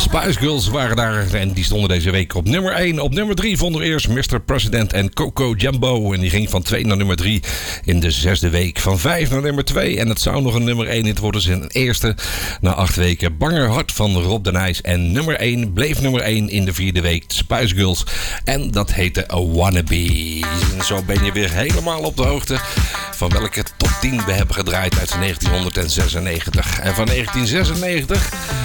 Spice Girls waren daar en die stonden deze week op nummer 1. Op nummer 3 vonden we eerst Mr. President en Coco Jumbo. En die ging van 2 naar nummer 3 in de 6e week. Van 5 naar nummer 2. En het zou nog een nummer 1 in worden zijn eerste. Na 8 weken Banger Hart van Rob de Nijs. En nummer 1 bleef nummer 1 in de 4e week. Spice Girls. En dat heette A Wannabe. En zo ben je weer helemaal op de hoogte van welke top 10 we hebben gedraaid uit 1996. En van 1996